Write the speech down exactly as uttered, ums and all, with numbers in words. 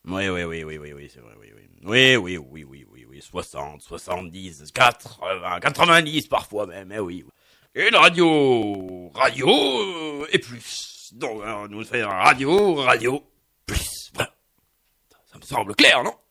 Oui, oui, oui, oui, oui, oui, c'est vrai, oui, oui. Oui, oui, oui, oui, oui, oui, soixante, soixante-dix, quatre-vingts, quatre-vingt-dix parfois même, eh oui. Une radio, radio euh, et plus. Donc, euh, nous faisons radio, radio, plus. Voilà. Ça me semble clair, non?